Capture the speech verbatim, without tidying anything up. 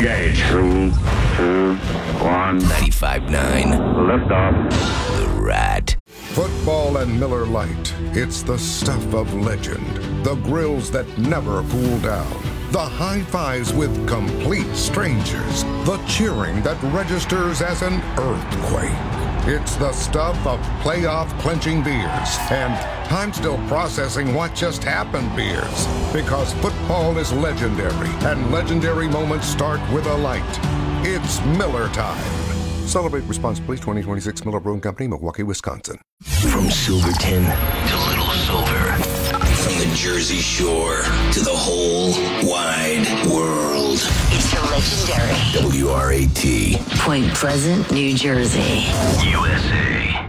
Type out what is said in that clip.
Engage. Three, two, one. ninety-five point nine. Liftoff. The Rat. Football and Miller Lite. It's the stuff of legend. The grills that never cool down. The high fives with complete strangers. The cheering that registers as an earthquake. It's the stuff of playoff clinching beers. And I'm still processing what just happened beers. Because football is legendary. And legendary moments start with a light. It's Miller time. Celebrate responsibly. twenty twenty-six Miller Brewing Company, Milwaukee, Wisconsin. From Silverton to Little Silver. From the Jersey Shore to the whole wide world. It's the legendary W R A T. Point Pleasant, New Jersey. U S A.